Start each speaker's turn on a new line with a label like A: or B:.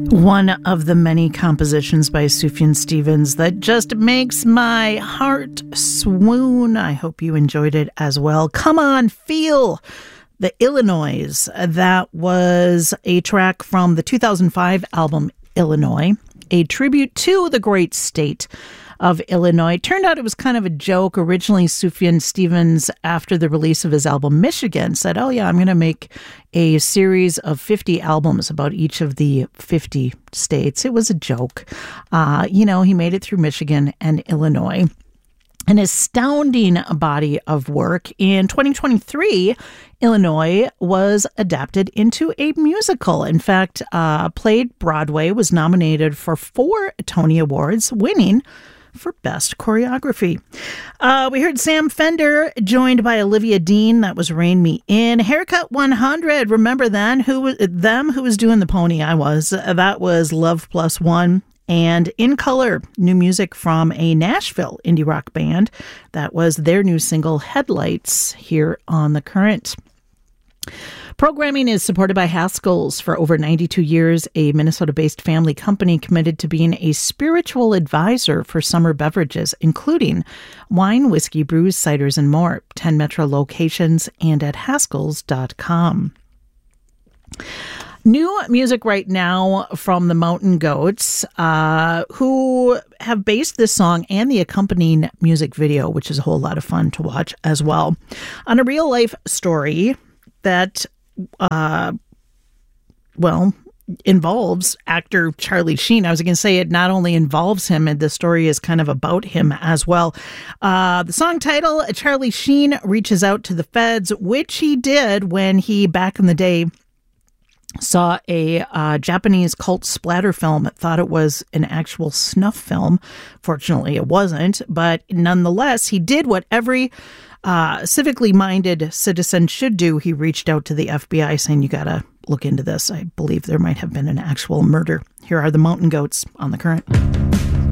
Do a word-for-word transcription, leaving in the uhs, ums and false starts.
A: One of the many compositions by Sufjan Stevens that just makes my heart swoon. I hope you enjoyed it as well. Come On, Feel the Illinois. That was a track from the two thousand five album Illinois, a tribute to the great state of Illinois. It turned out it was kind of a joke. Originally, Sufjan Stevens, after the release of his album Michigan, said, oh yeah, I'm going to make a series of fifty albums about each of the fifty states. It was a joke. Uh, you know, he made it through Michigan and Illinois. An astounding body of work. In twenty twenty-three, Illinois was adapted into a musical. In fact, uh, played Broadway, was nominated for four Tony Awards, winning for Best Choreography. Uh, we heard Sam Fender joined by Olivia Dean. That was Rein Me In. Haircut one hundred. Remember then who them who was doing the pony? I was. That was Love Plus One. And In Color, new music from a Nashville indie rock band. That was their new single, Headlights, here on The Current. Programming is supported by Haskell's. For over ninety-two years, a Minnesota-based family company committed to being a spiritual advisor for summer beverages, including wine, whiskey, brews, ciders, and more. ten Metro locations and at haskells dot com. New music right now from the Mountain Goats, uh, who have based this song and the accompanying music video, which is a whole lot of fun to watch as well, on a real-life story that, uh, well, involves actor Charlie Sheen. I was going to say it not only involves him, and the story is kind of about him as well. Uh, the song title, Charlie Sheen Reaches Out to the Feds, which he did when he, back in the day, saw a uh, Japanese cult splatter film, thought it was an actual snuff film. Fortunately, it wasn't. But nonetheless, he did what every uh, civically minded citizen should do. He reached out to the F B I saying, you got to look into this. I believe there might have been an actual murder. Here are the Mountain Goats on The Current.